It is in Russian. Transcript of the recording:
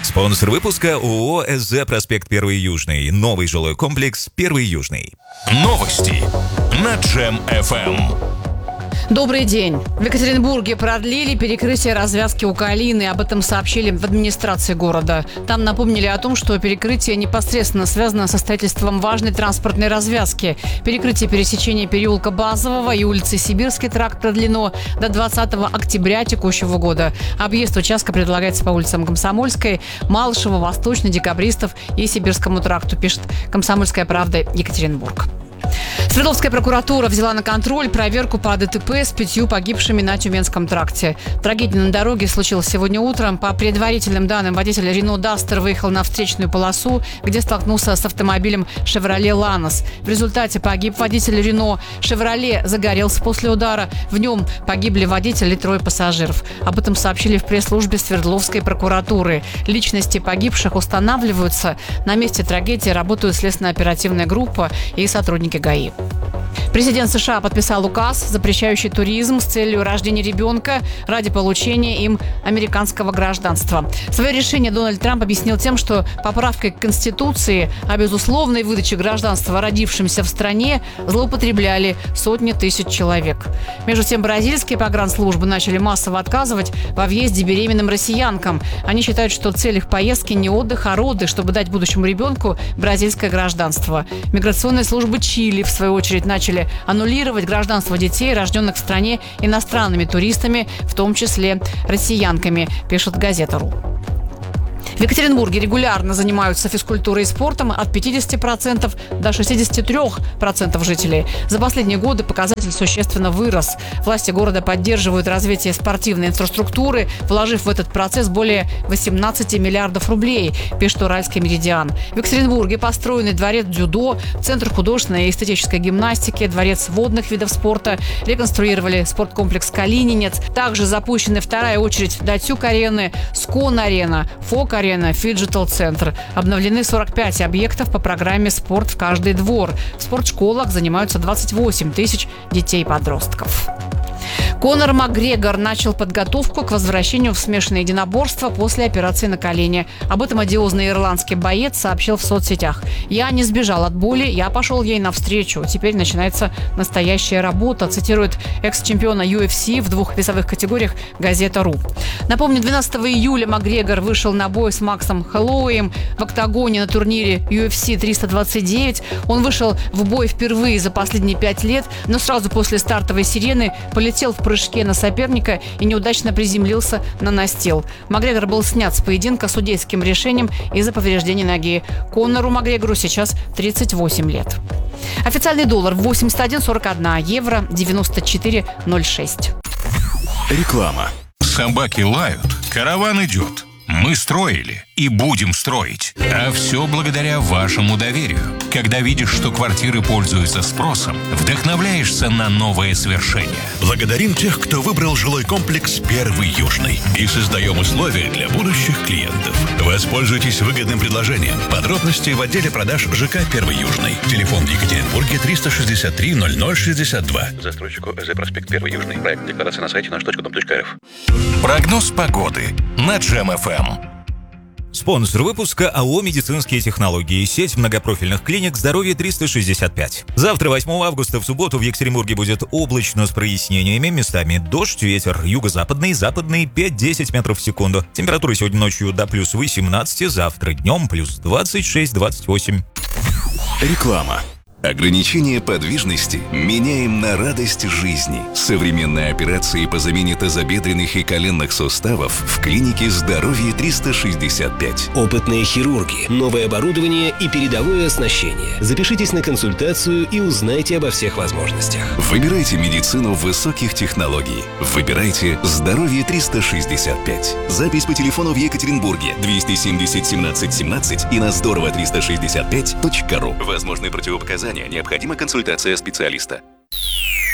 Спонсор выпуска ООО «СЗ Проспект 1 Южный». Новый жилой комплекс 1 Южный. Новости на Джем-ФМ. Добрый день. В Екатеринбурге продлили перекрытие развязки у Калины. Об этом сообщили в администрации города. Там напомнили о том, что перекрытие непосредственно связано со строительством важной транспортной развязки. Перекрытие пересечения переулка Базового и улицы Сибирский тракт продлено до 20 октября текущего года. Объезд участка предлагается по улицам Комсомольской, Малышева, Восточной, Декабристов и Сибирскому тракту, пишет «Комсомольская правда», Екатеринбург. Свердловская прокуратура взяла на контроль проверку по ДТП с 5 погибшими на Тюменском тракте. Трагедия на дороге случилась сегодня утром. По предварительным данным, водитель Рено Дастер выехал на встречную полосу, где столкнулся с автомобилем Шевроле Ланос. В результате погиб водитель Рено. Шевроле загорелся после удара. В нем погибли водитель и 3 пассажиров. Об этом сообщили в пресс-службе Свердловской прокуратуры. Личности погибших устанавливаются. На месте трагедии работают следственно-оперативная группа и сотрудники ГАИ. Президент США подписал указ, запрещающий туризм с целью рождения ребенка ради получения им американского гражданства. Свое решение Дональд Трамп объяснил тем, что поправкой к Конституции о безусловной выдаче гражданства родившимся в стране злоупотребляли сотни тысяч человек. Между тем, бразильские погранслужбы начали массово отказывать во въезде беременным россиянкам. Они считают, что цель их поездки не отдых, а роды, чтобы дать будущему ребенку бразильское гражданство. Миграционные службы Чили, в свою очередь, начали аннулировать гражданство детей, рожденных в стране иностранными туристами, в том числе россиянками, пишет Газета.ру. В Екатеринбурге регулярно занимаются физкультурой и спортом от 50% до 63% жителей. За последние годы показатель существенно вырос. Власти города поддерживают развитие спортивной инфраструктуры, вложив в этот процесс более 18 миллиардов рублей, пишет Уральский Меридиан. В Екатеринбурге построены дворец дзюдо, центр художественной и эстетической гимнастики, дворец водных видов спорта, реконструировали спорткомплекс «Калининец». Также запущены вторая очередь Датюк-арены, Скон-арена, Фок-арена, Фиджитал-центр. Обновлены 45 объектов по программе «Спорт в каждый двор». В спортшколах занимаются 28 тысяч детей и подростков. Конор Макгрегор начал подготовку к возвращению в смешанное единоборство после операции на колене. Об этом одиозный ирландский боец сообщил в соцсетях. «Я не сбежал от боли, я пошел ей навстречу. Теперь начинается настоящая работа», цитирует экс-чемпиона UFC в 2 весовых категориях Газета.ру. Напомню, 12 июля Макгрегор вышел на бой с Максом Хэллоуэем в октагоне на турнире UFC 329. Он вышел в бой впервые за последние 5 лет, но сразу после стартовой сирены полетел в прыжке на соперника и неудачно приземлился на настил. Макгрегор был снят с поединка судейским решением из-за повреждения ноги. Конору Макгрегору сейчас 38 лет. Официальный доллар 81,41, евро 94,06. Реклама. Собаки лают, караван идет. Мы строили и будем строить. А все благодаря вашему доверию. Когда видишь, что квартиры пользуются спросом, вдохновляешься на новые свершения. Благодарим тех, кто выбрал жилой комплекс 1 Южный. И создаем условия для будущих клиентов. Воспользуйтесь выгодным предложением. Подробности в отделе продаж ЖК 1 Южный. Телефон в Екатеринбурге 363 0062. Застройщику СЗ Проспект 1 Южный. Проект декларации на сайте наш.дом.рф. Прогноз погоды на Джем-ФМ. Спонсор выпуска АО «Медицинские технологии». Сеть многопрофильных клиник «Здоровье 365». Завтра, 8 августа, в субботу, в Екатеринбурге будет облачно с прояснениями. Местами дождь, ветер юго-западный, западный 5-10 метров в секунду. Температура сегодня ночью до плюс 18, завтра днем плюс 26-28. Реклама. Ограничение подвижности меняем на радость жизни. Современные операции по замене тазобедренных и коленных суставов в клинике «Здоровье 365». Опытные хирурги, новое оборудование и передовое оснащение. Запишитесь на консультацию и узнайте обо всех возможностях. Выбирайте медицину высоких технологий. Выбирайте «Здоровье 365». Запись по телефону в Екатеринбурге 270 17 17 и на здорово365.ру. Возможны противопоказания. Необходима консультация специалиста.